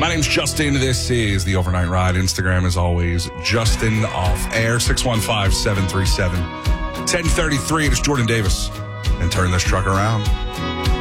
My name's Justin. This is the Overnight Ride. Instagram, as always, Justin Off Air, 615-737-1033. It's Jordan Davis. And turn this truck around.